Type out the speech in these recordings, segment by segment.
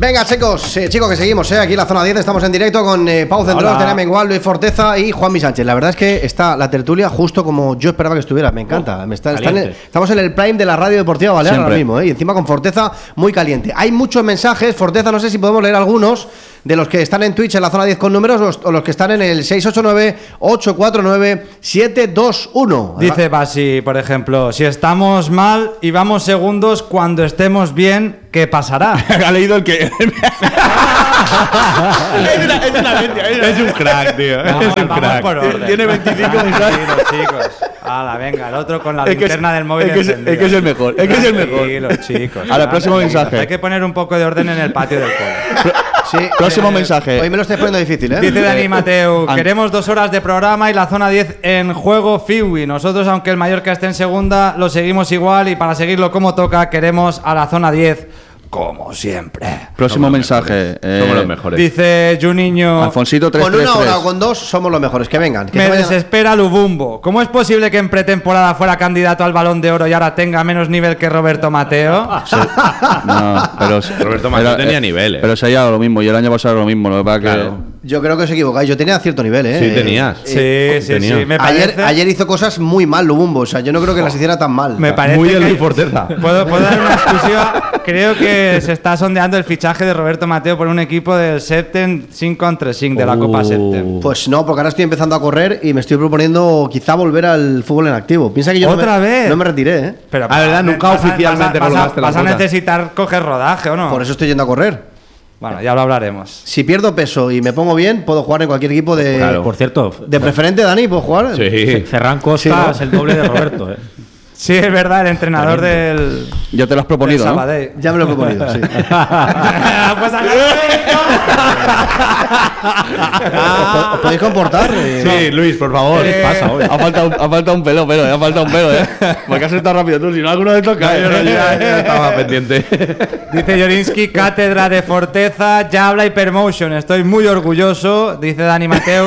Venga, chicos, que seguimos, aquí en la zona 10. Estamos en directo con Pau Cendrós, Daniel Mengual, Luis Forteza y Juanmi Sánchez. La verdad es que está la tertulia justo como yo esperaba que estuviera. Me encanta. Estamos en el prime de la radio deportiva balear ahora mismo, y encima con Forteza muy caliente. Hay muchos mensajes, Forteza, no sé si podemos leer algunos de los que están en Twitch en la zona 10 con números o los que están en el 689-849-721. Dice Basi, por ejemplo, si estamos mal y vamos segundos, cuando estemos bien, ¿qué pasará? Ha leído el que... es un crack, tío. Es un crack. Por orden. Tiene 25 mensajes. Chicos. Hala, venga, el otro con la linterna del móvil encendida. Es que es el mejor. Es que es el mejor. Tranquilos, chicos. Ahora, próximo mensaje. Hay que poner un poco de orden en el patio del cole. Sí, próximo mensaje. Hoy me lo estoy poniendo difícil, ¿eh? Dice Dani Mateu, queremos 2 horas de programa y la zona 10 en juego Fiwi. Nosotros, aunque el Mallorca esté en segunda, lo seguimos igual y para seguirlo como toca, queremos a la zona 10 como siempre. Próximo mensaje. Somos los mejores. Dice Juninho, Alfonsito 333. Con 1 hora o con 2 somos los mejores. Que vengan. me desespera Lubumbo. ¿Cómo es posible que en pretemporada fuera candidato al Balón de Oro y ahora tenga menos nivel que Roberto Mateo? No, pero Roberto Mateo tenía niveles. Pero se ha llevado lo mismo y el año pasado lo mismo. Lo que pasa Claro. Yo creo que os equivocáis. Yo tenía cierto nivel, ¿eh? Sí, tenías. Sí, me parece. Ayer hizo cosas muy mal Lubumbo. O sea, yo no creo que las hiciera tan mal. Me parece Muy que el hay- Luis Forteza. ¿Puedo dar una exclusiva? Creo que se está sondeando el fichaje de Roberto Mateo por un equipo del Septem 5 contra 5 de la Copa Septem. Pues no, porque ahora estoy empezando a correr y me estoy proponiendo quizá volver al fútbol en activo. Piensa que yo ¿Otra vez? no me retiré, ¿eh? Pero, Ah, ¿verdad? Nunca oficialmente colgaste la vas a puta. necesitar coger rodaje, ¿o no? Por eso estoy yendo a correr. Bueno, ya lo hablaremos. Si pierdo peso y me pongo bien, puedo jugar en cualquier equipo de... Claro. Por cierto, ¿De preferente, Dani? ¿Puedo jugar? Sí. Ferran Costa Sí, ¿no? es el doble de Roberto. Sí, es verdad, el entrenador del Ya te lo has proponido, ¿no? Sabadell. Ya me lo he proponido, sí. Pues ¿Os podéis comportar? Sí, Luis, por favor. ¿Qué pasa hoy? Ha faltado un pelo, ha faltado un pelo, Porque has estado rápido tú, si no alguno de estos cae. Ya estaba pendiente. Dice Jorinsky, cátedra de Forteza, ya habla Hypermotion, estoy muy orgulloso. Dice Dani Mateu.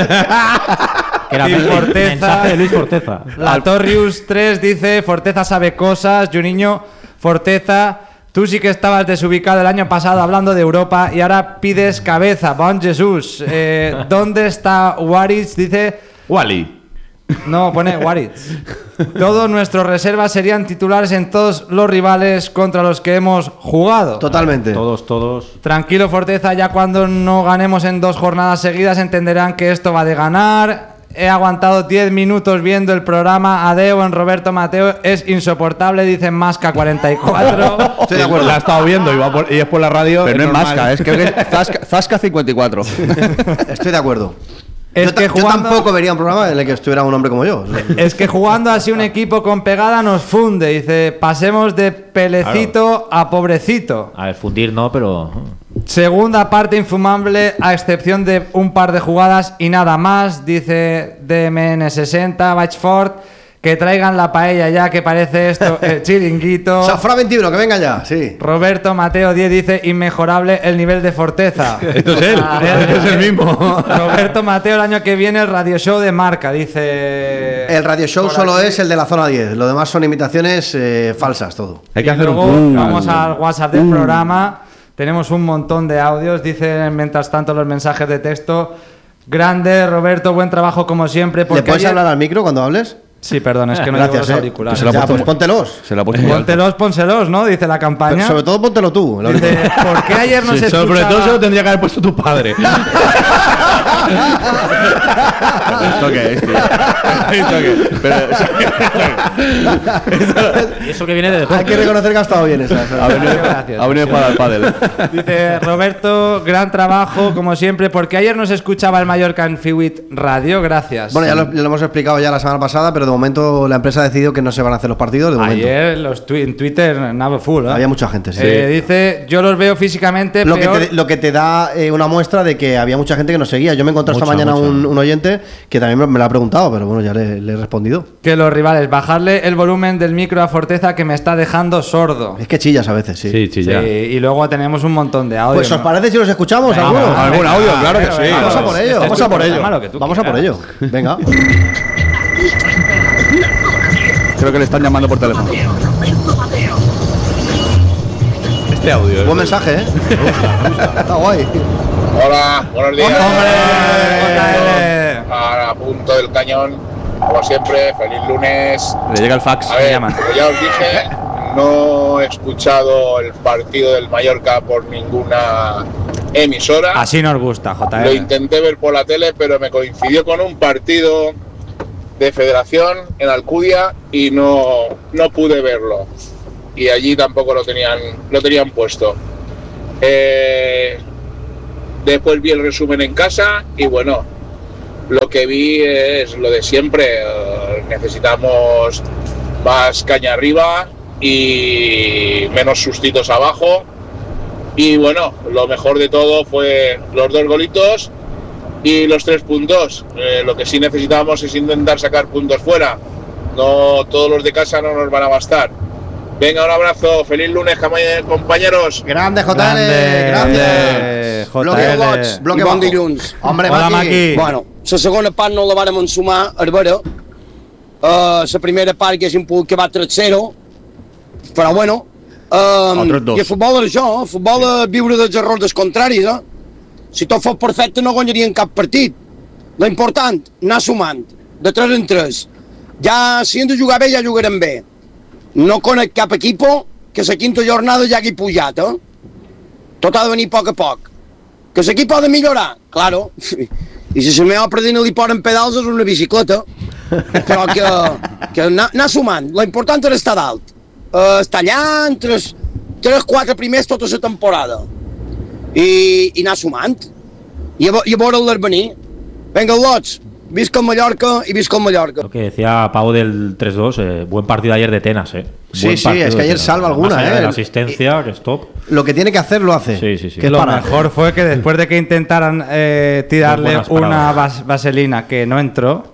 Que era Y Forteza. mensaje de Luis Forteza. La Torrius 3 dice, Forteza sabe cosas, Juninho, Forteza, tú sí que estabas desubicado el año pasado hablando de Europa y ahora pides cabeza, bon Jesús. ¿Dónde está Waritz? Dice, Wally. no, pone Waritz. Todos nuestros reservas serían titulares en todos los rivales contra los que hemos jugado. Totalmente. Todos. Tranquilo, Forteza, ya cuando no ganemos en 2 jornadas seguidas entenderán que esto va de ganar. He aguantado 10 minutos viendo el programa. Adeo en Roberto Mateo es insoportable, dicen Masca 44. Estoy de acuerdo. La ha estado viendo y es por la radio. Pero no es normal. Masca, creo que es Zasca 54. Estoy de acuerdo. Es yo, que yo jugando- tampoco vería un programa en el que estuviera un hombre como yo. Es que jugando así un equipo con pegada nos funde. Dice, pasemos de pelecito a pobrecito. A ver, fundir no, pero. Segunda parte infumable, a excepción de un par de jugadas y nada más. Dice DMN60, Batchford, que traigan la paella ya, que parece esto el chiringuito. Safra 21, que venga ya, sí. Roberto Mateo 10 dice, inmejorable el nivel de Forteza. Esto es él. Es el mismo. Roberto Mateo, el año que viene el radio show de Marca, dice. El radio show por solo aquí. es el de la zona 10. Lo demás son imitaciones falsas, todo. Hay que Y hacer luego un. vamos al WhatsApp del programa. Tenemos un montón de audios. Dicen mientras tanto los mensajes de texto. Grande, Roberto, buen trabajo como siempre. ¿Le porque puedes ayer- hablar al micro cuando hables? Sí, perdón, es que no llevo Gracias, los ¿eh? auriculares. Se lo ha Ya, puesto pues muy- póntelos. Se la ha puesto muy alto. Póntelos, pónselos, ¿no? Dice la campaña. Pero sobre todo póntelo tú. la Dice, verdad. ¿por qué ayer no se escuchaba? Sobre todo se lo tendría que haber puesto tu padre. ¿Esto qué es, tío? ¿Esto qué? Pero, Y eso que viene de Hay que reconocer que ha estado bien esa. ha venido Gracias. ha venido para el pádel. Dice Roberto, gran trabajo, como siempre, porque ayer no se escuchaba el Mallorca en Fiwit Radio, gracias. Bueno, ya lo hemos explicado ya la semana pasada, pero de momento la empresa ha decidido que no se van a hacer los partidos. De momento. Ayer en Twitter, nave full, ¿eh? Había mucha gente, sí. Dice, yo los veo físicamente Lo peor que te da una muestra de que había mucha gente que nos seguía. Yo me encontré esta Mucha, mañana mucha. un oyente que también me lo ha preguntado, pero bueno, ya le he respondido. que los rivales. Bajarle el volumen del micro a Forteza que me está dejando sordo. Es que chillas a veces, sí. Sí, chilla. Sí, y luego tenemos un montón de audio. Pues, ¿os ¿no? parece si los escuchamos? Venga, ¿Alguno? va, ¿Algún venga, audio? va, Claro que venga, sí. venga, Vamos a por este ello, es vamos tu a por ello. programa, lo que tú Vamos a por quieras. ello. Venga. Creo que le están llamando por teléfono. este audio. Buen mensaje, ¿eh? Me gusta. Está guay. Hola, buenos días. ¡Hombre! A punto del cañón, como siempre, feliz lunes. Le llega el fax. A ver, como ya os dije, no he escuchado el partido del Mallorca por ninguna emisora. Así nos gusta, JR. Lo intenté ver por la tele, pero me coincidió con un partido de Federación en Alcudia y no pude verlo. Y allí tampoco lo tenían puesto. Después vi el resumen en casa y bueno, lo que vi es lo de siempre. Necesitamos más caña arriba y menos sustitos abajo. Y bueno, lo mejor de todo fue los 2 golitos y los 3 puntos. Lo que sí necesitamos es intentar sacar puntos fuera. No, todos los de casa no nos van a bastar. Venga, un abrazo, feliz lunes, compañeros. Grande, JL, Grande, gràcies. JL. Bloque I bon bajo. dilluns. Hombre, Hola, Maki. Maki. Bueno, la segona part no la vàrem ensumar, Arbera. La primera part que haguéssim pogut acabar 3-0, però bueno. Altres dos. I el futbol és això, el futbol és viure dels errors dels contraris. Si tot fos perfecte no guanyarien cap partit. L'important, anar sumant, de 3 en 3. Ja, si hem de jugar bé, ja jugarem bé. No conec cap equip que la quinta jornada ja hagi pujat, Tot ha de venir a poc. Que l'equip ha de millorar, claro. I si la meva predina li ponen pedals és una bicicleta. Però que anar sumant. L'important és estar dalt. Estar allà entre 3-4 primers tota la temporada. I anar sumant. I a veure-les venir. Venga, lots. Visca el Mallorca y visca el Mallorca. Lo que decía Pau del 3-2, buen partido ayer de Tenas, Sí, Buen sí, partido es que de ayer Tenas. salva Más alguna, allá de ¿eh? la asistencia, que es top. Lo que tiene que hacer lo hace. Sí, sí, sí. Que es Lo para- mejor fue que después de que intentaran tirarle Buenas una palabras. vaselina que no entró,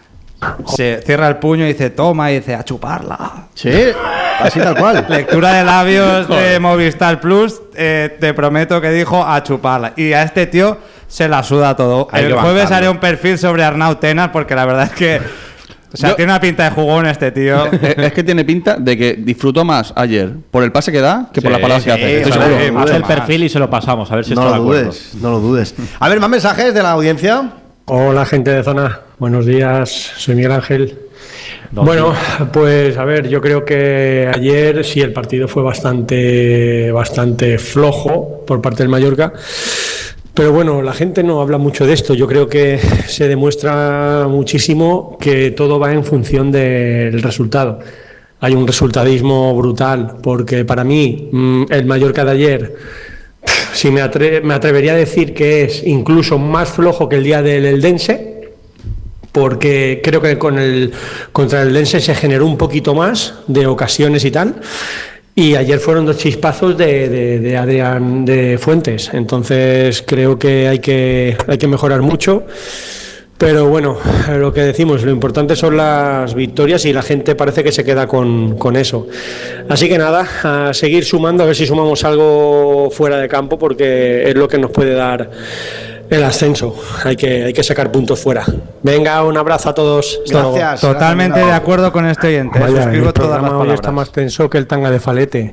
se cierra el puño y dice toma y dice a chuparla. Sí, así tal cual. Lectura de labios de Movistar Plus, te prometo que dijo a chuparla. Y a este tío se la suda todo. Hay El que jueves bancarlo. haré un perfil sobre Arnau Tenas porque la verdad es que tiene una pinta de jugón este tío. Es que tiene pinta de que disfrutó más ayer por el pase que da que por Sí, las palabras que sí, hace. Estoy joder, seguro. Hace el más. perfil y se lo pasamos, a ver si No está de lo acuerdo. dudes, no lo dudes. A ver, más mensajes de la audiencia. Hola gente de zona, buenos días, soy Miguel Ángel. No, Bueno, pues a ver, yo creo que ayer sí el partido fue bastante flojo por parte del Mallorca, pero bueno, la gente no habla mucho de esto. Yo creo que se demuestra muchísimo que todo va en función del resultado. Hay un resultadismo brutal, porque para mí el Mallorca de ayer, si me atrevería a decir que es incluso más flojo que el día del Eldense, porque creo que contra el Eldense se generó un poquito más de ocasiones y tal, y ayer fueron 2 chispazos de Adrián de Fuentes. Entonces creo que hay que mejorar mucho. Pero bueno, lo que decimos, lo importante son las victorias y la gente parece que se queda con eso. Así que nada, a seguir sumando, a ver si sumamos algo fuera de campo, porque es lo que nos puede dar el ascenso. Hay que sacar puntos fuera. Venga, un abrazo a todos. Hasta luego. Gracias. Totalmente de acuerdo con este oyente. Vaya, Suscribo el todas las programa hoy está palabras. más tenso que el tanga de Falete.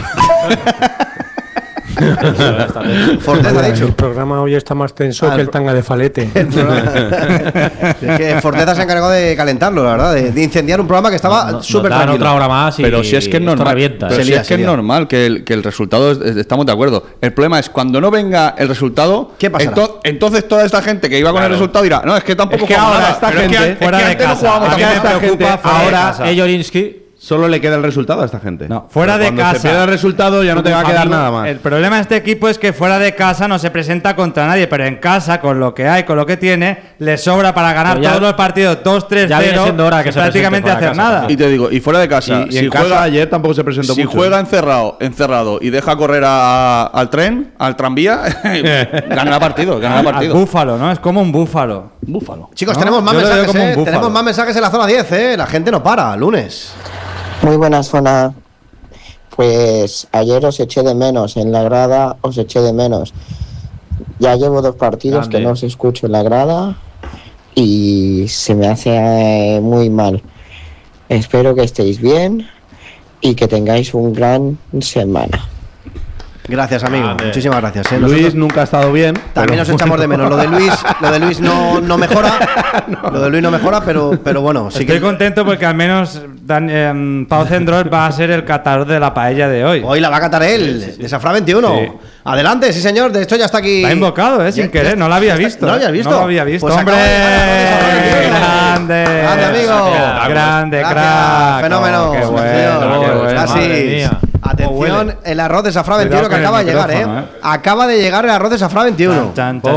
Forteza ha Vaya, dicho. el programa hoy está más tenso que el tanga de Falete. Es que Forteza se encargó de calentarlo, la verdad, de incendiar un programa que estaba súper Dan tranquilo. otra hora más y Pero si es que es esto normal. revienta. Pero Se si lía, es se que es lía. normal que el resultado estamos de acuerdo. El problema es cuando no venga el resultado. ¿Qué pasará? Entonces toda esta gente que iba con el resultado dirá, no, es que tampoco Es que jugamos ahora nada. esta Pero es que gente es fuera que de antes no casa. jugábamos A mí tampoco. me esta gente preocupa fuera de ahora casa. Jorinsky, solo le queda el resultado a esta gente. No, fuera de Cuando casa. se pierda el resultado ya no te va a quedar Amigo, nada más. El problema de este equipo es que fuera de casa no se presenta contra nadie, pero en casa, con lo que hay, con lo que tiene, le sobra para ganar Pero ya- todos los partidos 2-3-0 ya viene siendo hora que se prácticamente presente hacer fuera de casa. nada. Y te digo, y fuera de casa, Y en casa ayer tampoco se presentó si mucho. juega encerrado y deja correr al tren, al tranvía, gana el partido, Al búfalo, ¿no? Es como un búfalo. Búfalo. Chicos, No, tenemos más yo lo veo mensajes, como un búfalo. tenemos más mensajes en la zona 10, La gente no para, lunes. Muy buena zona. Pues ayer os eché de menos en la grada, os eché de menos. Ya llevo 2 partidos Grande. que no os escucho en la grada y se me hace muy mal. Espero que estéis bien y que tengáis un gran semana. Gracias, amigo. Muchísimas gracias. Luis nunca ha estado bien. También nos echamos de menos. Lo de Luis no mejora. Lo de Luis no mejora, pero bueno. Sí Estoy contento porque al menos Pau Cendrós va a ser el catador de la paella de hoy. Hoy la va a catar él, de Safra 21. Sí. Adelante, sí señor. De hecho ya está aquí. La ha invocado, sin querer. No la había visto. ¿No la habías visto? No la había visto. Pues ¡hombre! ¡Grande! ¡Grande, amigo! ¡Grande, crack! ¡Fenómeno! ¡Qué bueno! Así. Atención, el arroz de Safra 21 que acaba de llegar, Acaba de llegar el arroz de Safra 21.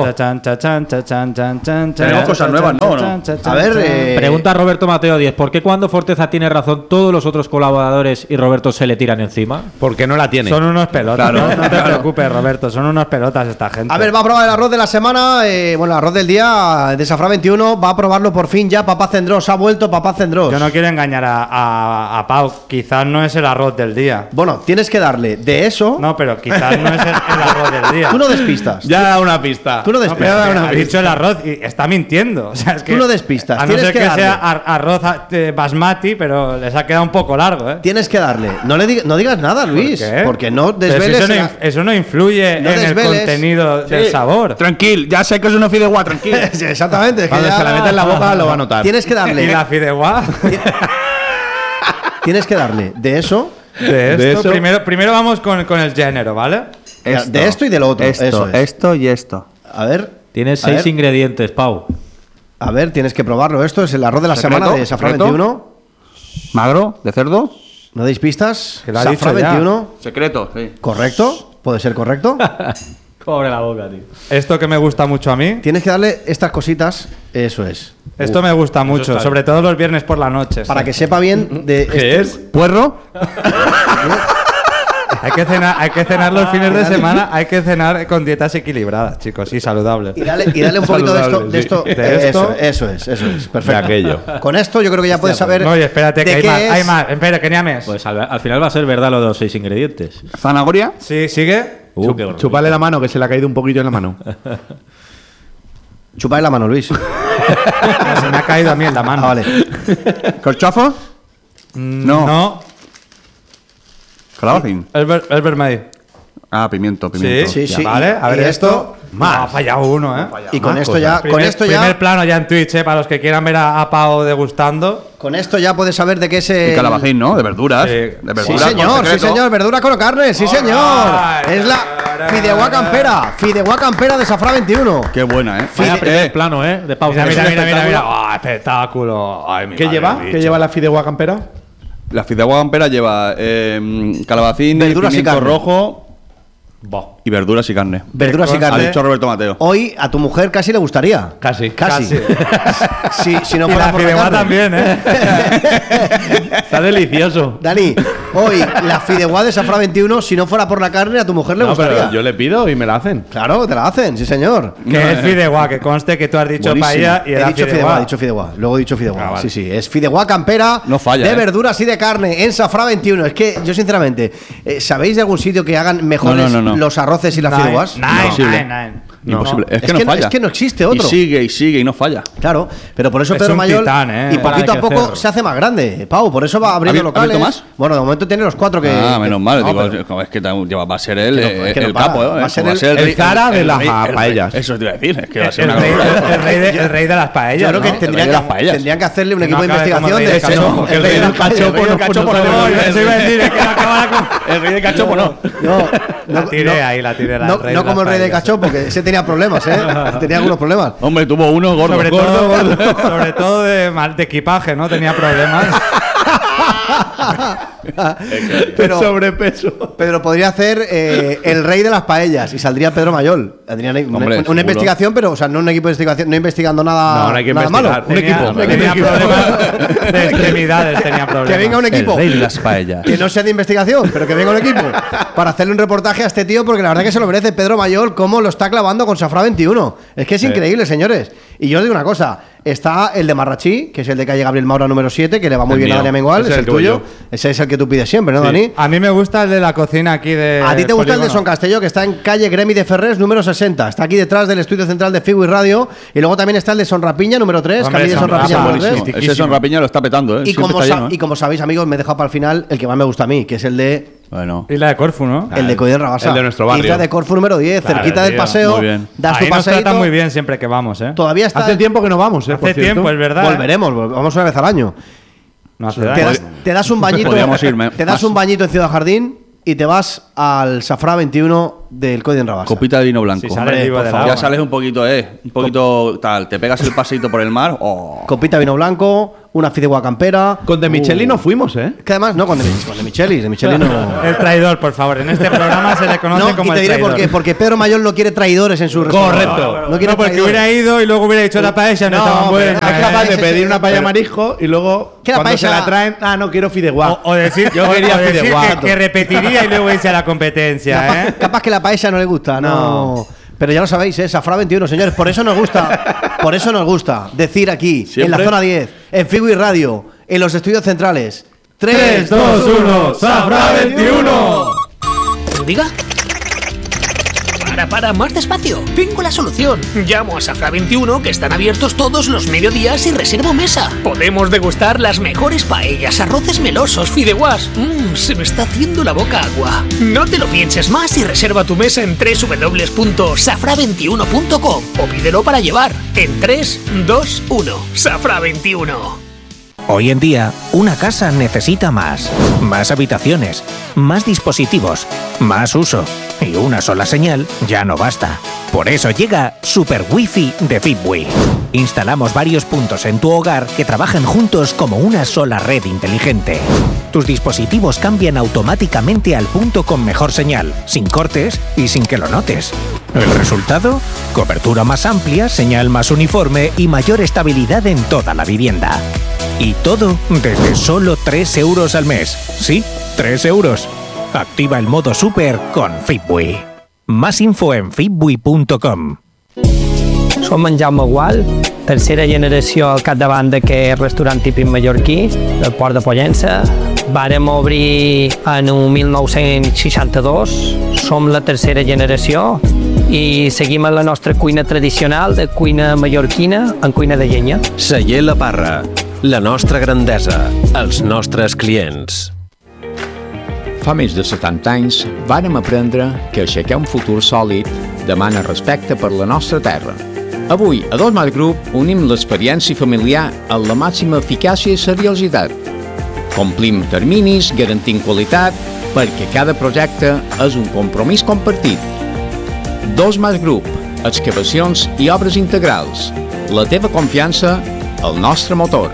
Tenemos cosas nuevas, ¿no? A ver, pregunta Roberto Mateo 10. ¿Por qué cuando Forteza tiene razón todos los otros colaboradores y Roberto se le tiran encima? Porque no la tiene. Son unos pelotas. Claro, no te preocupes, Roberto. Son unos pelotas esta gente. A ver, va a probar el arroz de la semana. Bueno, el arroz del día de Safra 21. Va a probarlo por fin ya Papá Cendrós. Ha vuelto Papá Cendrós. Yo no quiero engañar a Pau. Quizás no es el arroz del día. Bueno, tienes que darle de eso. No, pero quizás no es el arroz del día. Tú no despistas. Ya da una pista. Tú no despistas. Ha dicho el arroz y está mintiendo. O sea, es que tú no despistas. A no ser que sea arroz basmati, pero les ha quedado un poco largo, ¿eh? Tienes que darle. No digas nada, Luis. ¿Por qué? Porque no desveles. Si eso no influye en el contenido del sabor. Tranquil, ya sé que es una fideuá, tranquil. Sí, exactamente. Cuando se la mete en la boca lo va a notar. Tienes que darle. ¿Y la fideuá? Tienes que darle de eso. De esto. Primero vamos con el género, ¿vale? De esto y de lo otro. Esto y esto. A ver. Tienes 6 ingredientes, Pau. A ver, tienes que probarlo. Esto es el arroz de la semana de Safra 21. ¿Magro? ¿De cerdo? ¿No deis pistas? Que lo ha Safra dicho 21. Secreto, sí. ¿Correcto? ¿Puede ser correcto? Cobre la boca, tío. Esto que me gusta mucho a mí. Tienes que darle estas cositas. Eso es. Esto me gusta mucho, sobre todo los viernes por la noche. Para que sepa bien de. ¿Qué es? ¿Puerro? Hay que cenar los fines de semana, hay que cenar con dietas equilibradas, chicos, y saludables. Y dale un poquito de esto. Eso es. Perfecto. De aquello. Con esto yo creo que ya puedes saber. No, espérate, que hay más. Espera, que ni ames. Pues al final va a ser verdad lo de los 6 ingredientes. ¿Zanahoria? Sí, sigue. Chúpale la mano, que se le ha caído un poquillo en la mano. Chúpale la mano, Luis. Se me ha caído a mí en la mano. Vale. ¿Corchofo? No. ¿Calabacín? El vermell. Ah, pimiento. Sí. Vale, a ver esto. Más. Ha fallado uno, ¿eh? Y con esto ya. Primer plano ya en Twitch, para los que quieran ver a Pau degustando. Con esto ya puedes saber de qué es el calabacín, ¿no? De verduras. De verduras. Sí, señor. Verdura con carne. Sí, señor. Es la fideuá campera de Safra 21. Qué buena, ¿eh? Primer plano, ¿eh? De Pau. Mira. Oh, espectáculo. Ay, ¿Qué lleva? ¿Qué lleva la fideuá campera? La fideuá campera lleva calabacín, verduras pimiento y carne rojo y verduras y carne. Verduras y carne. Ha dicho Roberto Mateo. Hoy a tu mujer casi le gustaría. Casi. Si no fuera la por fideuá carne. también, ¿eh? Está delicioso. Dani, hoy la fideuá de Safra 21, si no fuera por la carne, a tu mujer le gustaría. Pero yo le pido y me la hacen. Claro, te la hacen, sí señor. Que es fideuá, que conste que tú has dicho paella y he era dicho fideuá. Luego he dicho fideuá. Vale. Sí, es fideuá campera no falla, de verduras y de carne en Safra 21. Es que yo sinceramente, ¿sabéis de algún sitio que hagan mejores los arroces y las fideuás? Imposible. Es que no falla. Es que no existe otro. Y sigue y no falla. Claro, pero por eso Es Pedro un Mayol titán, y poquito a poco se hace más grande, Pau, por eso va abriendo locales. más? Bueno, de momento tiene los 4 que. Menos mal, no, digo, es que va a ser él el para. capo, Va a ser el Zara de las paellas. Eso te iba a decir, es que va a ser el rey de las paellas. Yo creo que tendrían que hacerle un equipo de acabe como investigación el rey del cachopo. El rey del cachopo. Eso iba a decir, es que el rey del cachopo no. La tiré. No como el rey del cachopo, porque ese tenía problemas, tenía algunos problemas. Hombre, tuvo uno gordo. Sobre todo de equipaje, ¿no? Tenía problemas. Pero sobrepeso. Pedro podría hacer el rey de las paellas y saldría Pedro Mayol. Una investigación, pero o sea, no un equipo de investigación, no investigando nada, no hay que nada malo. Tenía problemas de extremidades, tenía problemas. Que venga un equipo. El rey de las paellas. Que no sea de investigación, pero que venga un equipo para hacerle un reportaje a este tío, porque la verdad que se lo merece Pedro Mayol, cómo lo está clavando con Safra 21. Es que es increíble, señores. Y yo os digo una cosa. Está el de Marrachí, que es el de calle Gabriel Maura número 7, que le va muy bien a Dani Mengual, es el tuyo. Ese es el que tú pides siempre, ¿no, Dani? A mí me gusta el de la cocina aquí de. A ti te gusta el de Son Castelló, que está en calle Gremi de Ferrés número 60. Está aquí detrás del estudio central de Figu y Radio. Y luego también está el de Son Rapiña número 3. Hombre, calle de Son Rapiña número 3. Ese Son Rapiña lo está petando, ¿eh? Y como sabéis, amigos, me he dejado para el final el que más me gusta a mí, que es el de Bueno. Isla de Corfu, ¿no? El de Coiden Rabasa. El de nuestro barrio. Isla de Corfu número 10, Claro, cerquita del tío. paseo. Muy bien. Das Ahí tu nos paseíto. tratan muy bien siempre que vamos, ¿eh? Todavía está. Hace tiempo que no vamos, por Hace cierto. tiempo, es verdad. Volveremos, vamos una vez al año. No hace Te daño. das un bañito. Podríamos ir Te das más. un bañito en Ciudad Jardín y te vas al Safra 21 del Coiden Rabasa. Copita de vino blanco. Si sale vivo por del favor. agua. Ya sales un poquito tal. Te pegas el paseito por el mar. Oh. Copita vino blanco, una fideuá campera. Con De Micheli no fuimos, ¿eh? Que además, no, con de Micheli. De Micheli no. El traidor, por favor. En este programa se le conoce No, y como te el diré traidor. por qué. Porque Pedro Mayor no quiere traidores en su restaurante. Correcto. No quiere No, porque traidores. hubiera ido y luego hubiera dicho la paella, no, estaban pero buenas. Es capaz de ese- pedir una paella pero- marisco y luego Que la cuando se paella- la traen, no quiero fideuá. O decir, Yo quería o decir fideuá. que repetiría y luego irse a la competencia, ¿eh? Capaz que la paella no le gusta, no. Pero ya lo sabéis, Safra 21, señores. Por eso nos gusta decir aquí, Siempre. en la zona 10, en Freeway Radio, en los estudios centrales. 3, 2, 1, Safra 21. ¿Diga? Para, más despacio. Tengo la solución. Llamo a Safra 21, que están abiertos todos los mediodías y reservo mesa. Podemos degustar las mejores paellas, arroces melosos, fideuás. Se me está haciendo la boca agua. No te lo pienses más y reserva tu mesa en www.safra21.com o pídelo para llevar en 3, 2, 1. Safra 21. Hoy en día, una casa necesita más habitaciones, más dispositivos, más uso. Y una sola señal ya no basta. Por eso llega Super Wi-Fi de Fitbee. Instalamos varios puntos en tu hogar que trabajan juntos como una sola red inteligente. Tus dispositivos cambian automáticamente al punto con mejor señal, sin cortes y sin que lo notes. ¿El resultado? Cobertura más amplia, señal más uniforme y mayor estabilidad en toda la vivienda. Y todo desde solo 3 euros al mes. Sí, 3 euros. Activa el modo Super con Fitbee. Más info en fitbee.com. Som en Jaume Gual, tercera generació al capdavant d'aquest restaurant típic mallorquí, del Port de Pollença. Vàrem obrir en el 1962, som la tercera generació i seguim en la nostra cuina tradicional de cuina mallorquina en cuina de llenya. Celler La Parra, la nostra grandesa, els nostres clients. Fa més de 70 anys vàrem aprendre que aixecar un futur sòlid demana respecte per la nostra terra. Avui, a Dos Mas Group, unim l'experiència familiar amb la màxima eficàcia i seriositat. Complim terminis, garantint qualitat, perquè cada projecte és un compromís compartit. Dos Mas Group, excavacions i obres integrals. La teva confiança, el nostre motor.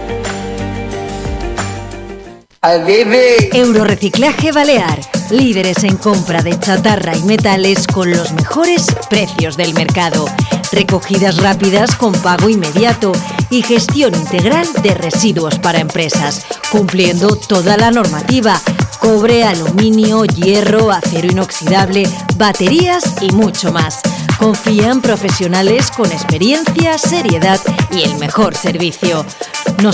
Eurorreciclaje Balear, líderes en compra de chatarra y metales con los mejores precios del mercado, recogidas rápidas con pago inmediato y gestión integral de residuos para empresas, cumpliendo toda la normativa: cobre, aluminio, hierro, acero inoxidable, baterías y mucho más. Confía en profesionales con experiencia, seriedad y el mejor servicio.